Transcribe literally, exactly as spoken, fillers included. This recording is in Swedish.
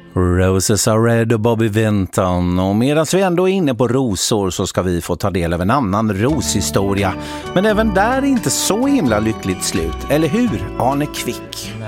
Roses are red och Bobby Vinton. Och medan vi ändå är inne på rosor så ska vi få ta del av en annan roshistoria. Men även där är inte så himla lyckligt slut. Eller hur, Arne Kvick?